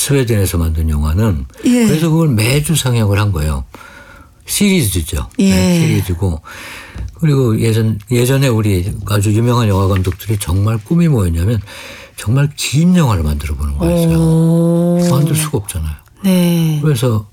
스웨덴에서 만든 영화는 예. 그래서 그걸 매주 상영을 한 거예요. 시리즈죠. 예. 네, 시리즈고. 그리고 예전에 우리 아주 유명한 영화 감독들이 정말 꿈이 뭐였냐면 정말 긴 영화를 만들어 보는 거였어요. 만들 수가 없잖아요. 네. 그래서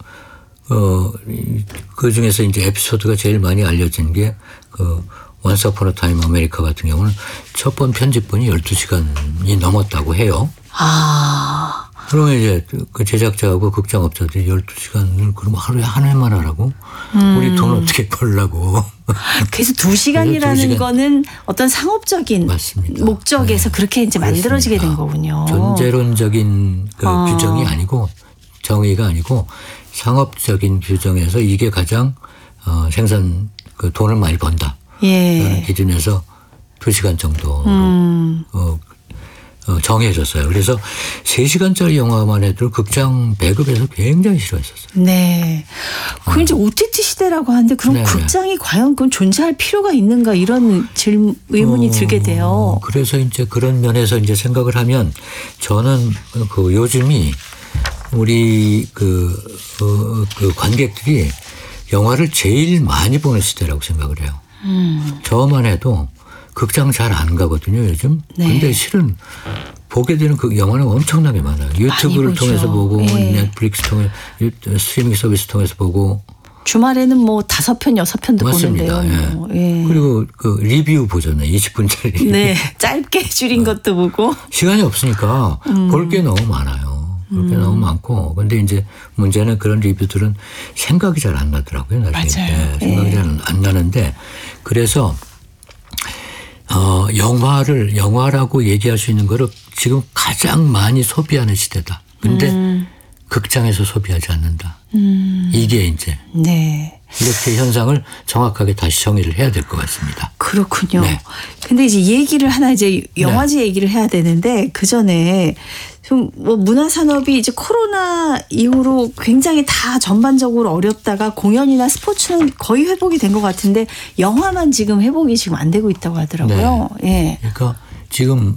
그 중에서 이제 에피소드가 제일 많이 알려진 게 Once Upon a Time America 같은 경우는 첫 번 편집본이 12시간이 넘었다고 해요. 아. 그러면 이제 그 제작자하고 극장업자들이 12시간을 그럼 하루에 한 회만 하라고? 우리 돈 어떻게 벌라고. 그래서 2시간이라는 거는 어떤 상업적인 맞습니다. 목적에서 네. 그렇게 이제 그렇습니다. 만들어지게 된 거군요. 존재론적인 그 규정이 아니고 정의가 아니고 상업적인 규정에서 이게 가장 생산 그 돈을 많이 번다. 예. 라는 기준에서 2시간 정도 정해졌어요. 그래서 3시간짜리 영화만 해도 극장 배급에서 굉장히 싫어했었어요. 네. 그 이제 OTT 시대라고 하는데 그럼 네네. 극장이 과연 그건 존재할 필요가 있는가 이런 의문이 들게 돼요. 그래서 이제 그런 면에서 이제 생각을 하면 저는 그 요즘이 우리 그 관객들이 영화를 제일 많이 보는 시대라고 생각을 해요. 저만 해도 극장 잘 안 가거든요, 요즘. 네. 근데 실은 보게 되는 그 영화는 엄청나게 많아요. 유튜브를 통해서 보고, 예. 넷플릭스 통해, 스트리밍 서비스 통해서 보고. 주말에는 뭐 5편, 6편도 맞습니다. 보는데요. 예. 그리고 그 리뷰 보잖아요. 20분짜리. 네. 짧게 줄인 것도 보고. 시간이 없으니까 볼 게 너무 많아요. 볼 게 너무 많고. 근데 이제 문제는 그런 리뷰들은 생각이 잘 안 나더라고요. 나중에. 맞아요. 네, 생각이 잘 안 나는데 그래서 영화라고 얘기할 수 있는 거를 지금 가장 많이 소비하는 시대다. 근데 극장에서 소비하지 않는다. 이게 이제 네. 이렇게 현상을 정확하게 다시 정의를 해야 될 것 같습니다. 그렇군요. 네. 근데 이제 얘기를 하나 이제 영화제 얘기를 해야 되는데 그 전에 좀 뭐 문화 산업이 이제 코로나 이후로 굉장히 다 전반적으로 어렵다가 공연이나 스포츠는 거의 회복이 된 것 같은데 영화만 지금 회복이 지금 안 되고 있다고 하더라고요. 예. 그러니까 지금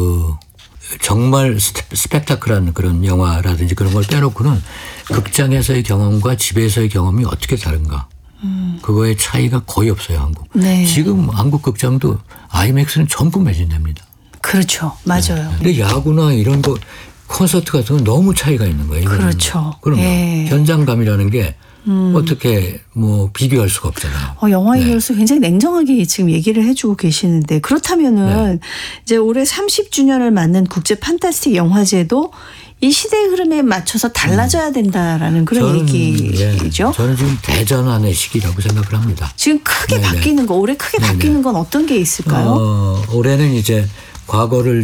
정말 스펙타클한 그런 영화라든지 그런 걸 빼놓고는 극장에서의 경험과 집에서의 경험이 어떻게 다른가. 그거의 차이가 거의 없어요, 한국. 네. 지금 한국 극장도 아이맥스는 전부 매진됩니다. 그렇죠. 맞아요. 근데 야구나 이런 거 콘서트 같은 건 너무 차이가 있는 거예요. 그렇죠. 그럼요. 예. 현장감이라는 게 어떻게 뭐 비교할 수가 없잖아요. 영화 얘기로서 굉장히 냉정하게 지금 얘기를 해주고 계시는데 그렇다면은 이제 올해 30주년을 맞는 국제 판타스틱 영화제도 이 시대의 흐름에 맞춰서 달라져야 된다라는 그런 얘기죠. 예, 저는 지금 대전환의 시기라고 생각을 합니다. 지금 크게 네네. 바뀌는 거, 올해 크게 네네. 바뀌는 건 어떤 게 있을까요? 올해는 이제 과거를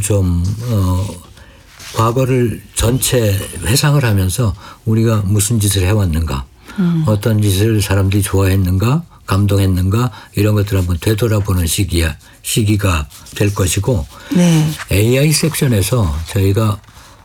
전체 회상을 하면서 우리가 무슨 짓을 해왔는가, 어떤 짓을 사람들이 좋아했는가, 감동했는가 이런 것들을 한번 되돌아보는 시기가 될 것이고 네. AI 섹션에서 저희가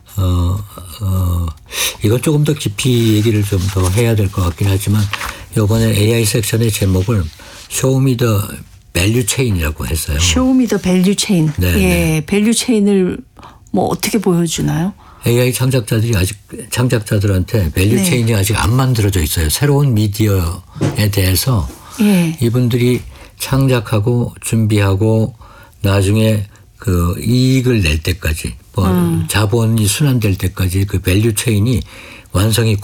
이건 조금 더 깊이 얘기를 좀 더 해야 될 것 같긴 하지만 이번에 AI 섹션의 제목을 Show Me the Value Chain이라고 했어요. Show me the value chain. 네, 예, 네. 밸류 체인을 뭐 어떻게 보여주나요? AI 창작자들한테 밸류 네. 체인이 아직 안 만들어져 있어요. 새로운 미디어에 대해서 예. 이분들이 창작하고 준비하고 나중에 그 이익을 낼 때까지 자본이 순환될 때까지 그 밸류 체인이 완성이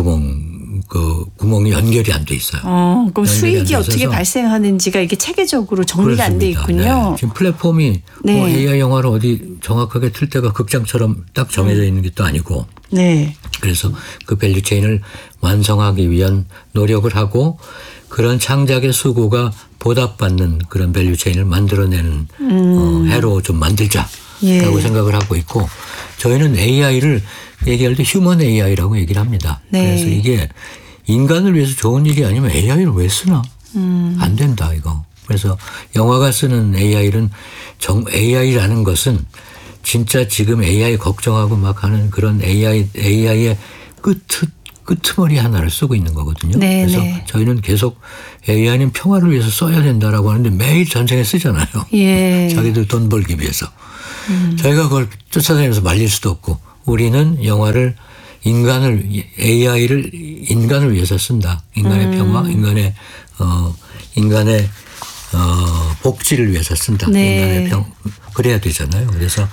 구멍이 연결이 안 돼 있어요. 그럼 수익이 어떻게 발생하는지가 이게 체계적으로 정리가 안 돼 있군요. 네. 지금 플랫폼이 네. 뭐 AI 영화를 어디 정확하게 틀 때가 극장처럼 딱 정해져 있는 게 또 아니고 네. 그래서 그 밸류 체인을 완성하기 위한 노력을 하고 그런 창작의 수고가 보답받는 그런 밸류 체인을 만들어내는 해로 좀 만들자라고 예. 생각을 하고 있고 저희는 AI를 얘기할 때 휴먼 AI라고 얘기를 합니다. 네. 그래서 이게 인간을 위해서 좋은 일이 아니면 AI를 왜 쓰나? 안 된다 이거. 그래서 영화가 쓰는 AI라는 것은 진짜 지금 AI 걱정하고 막 하는 그런 AI의 끄트머리 하나를 쓰고 있는 거거든요. 네, 그래서 네. 저희는 계속 AI는 평화를 위해서 써야 된다라고 하는데 매일 전쟁에 쓰잖아요. 예. 자기들 돈 벌기 위해서. 저희가 그걸 쫓아다니면서 말릴 수도 없고 우리는 AI를 인간을 위해서 쓴다. 인간의 평화, 인간의 복지를 위해서 쓴다. 네. 인간의 그래야 되잖아요. 그래서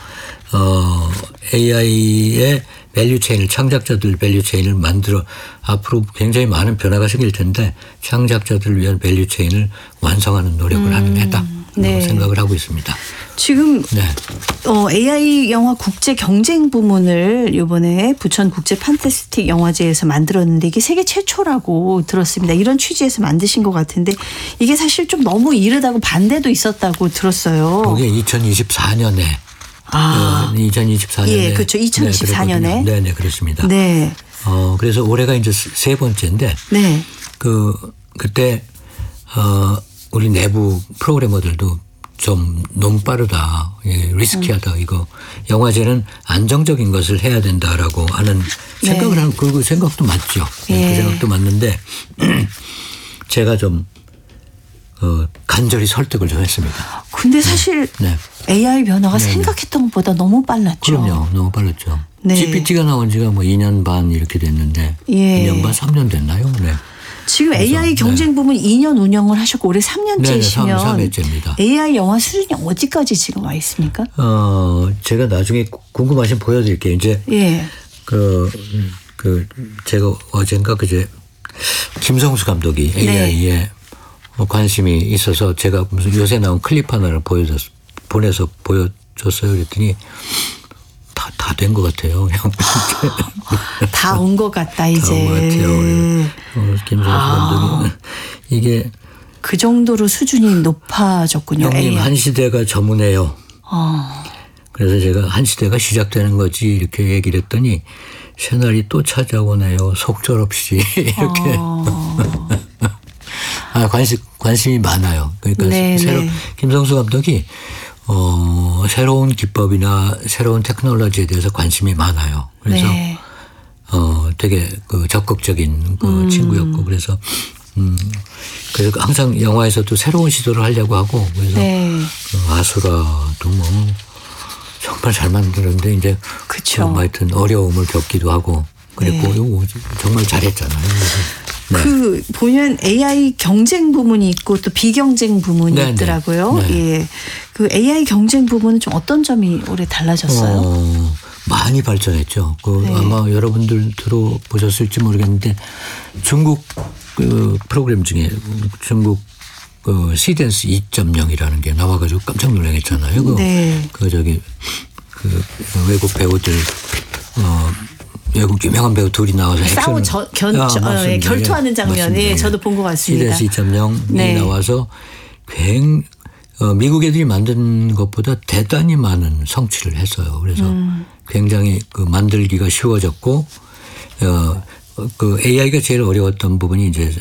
AI의 밸류체인을 창작자들 밸류체인을 만들어 앞으로 굉장히 많은 변화가 생길 텐데 창작자들을 위한 밸류체인을 완성하는 노력을 하는 해다. 네. 생각을 하고 있습니다. 지금 네. AI 영화 국제 경쟁 부문을 이번에 부천 국제 판타스틱 영화제에서 만들었는데 이게 세계 최초라고 들었습니다. 이런 취지에서 만드신 것 같은데 이게 사실 좀 너무 이르다고 반대도 있었다고 들었어요. 그게 2024년에 2024년에 예, 그렇죠. 2024년에. 네, 그렇습니다. 네. 그래서 올해가 이제 세 번째인데 네. 그때 우리 내부 프로그래머들도 좀 너무 빠르다, 리스키하다. 이거 영화제는 안정적인 것을 해야 된다라고 하는 생각을 하는 그 생각도 맞죠. 그 생각도 맞는데 제가 좀 간절히 설득을 좀 했습니다. 근데 사실 AI 변화가 생각했던 것보다 너무 빨랐죠. 그럼요. 너무 빨랐죠. 네. GPT가 나온 지가 뭐 2년 반 이렇게 됐는데 2년 반 3년 됐나요? 네. 지금 AI 경쟁 부문 2년 운영을 하셨고 올해 3년째이시면 3회째입니다. AI 영화 수준이 어디까지 지금 와 있습니까? 제가 나중에 궁금하시면 보여드릴게요. 이제 제가 어젠가 그제 김성수 감독이 AI에 관심이 있어서 제가 무슨 요새 나온 클립 하나를 보내서 보여줬어요. 그랬더니 다 된 것 같아요. 다 온 것 같다 이제. 다 온 것 같아요. 김성수 감독이 이게 그 정도로 수준이 높아졌군요. 형님 AI. 한 시대가 저문해요. 그래서 제가 한 시대가 시작되는 거지 이렇게 얘기를 했더니 새날이 또 찾아오네요. 속절없이 이렇게. 관심이 많아요. 그러니까 김성수 감독이 새로운 기법이나 새로운 테크놀로지에 대해서 관심이 많아요. 그래서 되게 적극적인 친구였고 그래서 항상 영화에서도 새로운 시도를 하려고 하고 그래서 아수라도 뭐 정말 잘 만들었는데 이제 하여튼 어려움을 겪기도 하고 그랬고 정말 잘했잖아요. 보면 AI 경쟁 부문이 있고 또 비경쟁 부문이 있더라고요. 예. 그 AI 경쟁 부문은 좀 어떤 점이 올해 달라졌어요? 많이 발전했죠. 아마 여러분들 들어보셨을지 모르겠는데 중국 프로그램 중에 중국 시댄스 2.0이라는 게 나와가지고 깜짝 놀라겠잖아요. 외국 배우들 외국 유명한 배우 둘이 나와서 결투하는 장면이 저도 본 것 같습니다. 시댄스 2.0이 나와서 미국 애들이 만든 것보다 대단히 많은 성취를 했어요. 그래서 굉장히 만들기가 쉬워졌고 AI가 제일 어려웠던 부분이 이제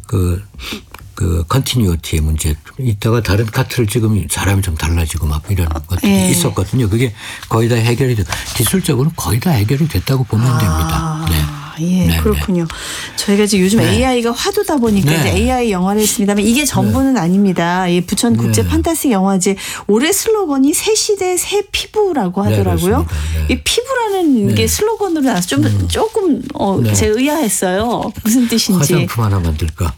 컨티뉴어티의 문제. 이따가 다른 카트를 찍으면 사람이 좀 달라지고 막 이런 것들이 있었거든요. 그게 거의 다 해결이 기술적으로 거의 다 해결이 됐다고 보면 됩니다. 그렇군요. 저희가 지금 요즘 AI가 화두다 보니까 이제 AI 영화를 했습니다만 이게 전부는 아닙니다. 부천 국제 판타스틱 영화제 올해 슬로건이 새 시대 새 피부라고 하더라고요. 이 피부라는 게 슬로건으로 나와서 조금 제 의아했어요. 무슨 뜻인지. 화장품 하나 만들까?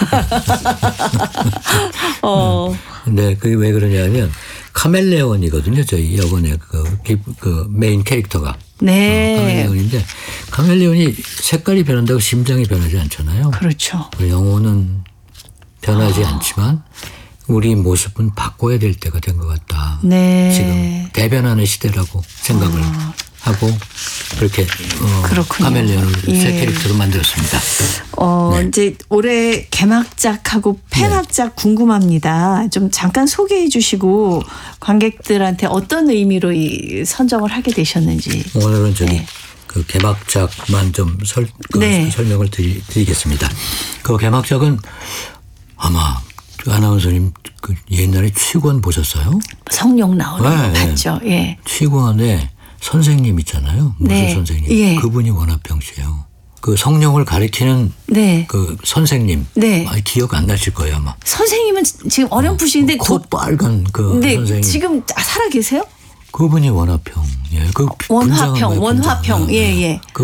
그게 왜 그러냐면 카멜레온이거든요. 저희 이번에 그 메인 캐릭터가. 카멜레온인데 카멜레온이 색깔이 변한다고 심장이 변하지 않잖아요. 그렇죠. 영혼은 변하지 않지만 우리 모습은 바꿔야 될 때가 된 것 같다. 지금 대변하는 시대라고 생각을 하고 그렇게 카멜레온을 새 캐릭터로 만들었습니다. 이제 올해 개막작하고 폐막작 궁금합니다. 좀 잠깐 소개해 주시고 관객들한테 어떤 의미로 이 선정을 하게 되셨는지. 오늘은 그 개막작만 좀 설명을 드리겠습니다. 그 개막작은 아마 아나운서님 옛날에 취권 보셨어요? 성룡 나오는 거 봤죠. 예. 취권에 선생님 있잖아요. 무술 선생님. 그분이 원화평 씨예요. 그 성룡을 가리키는 그 선생님. 기억 안 나실 거예요 아마. 선생님은 지금 어렴풋이인데 코 빨간 선생님. 지금 살아 계세요? 그분이 원화평. 원화평. 예. 그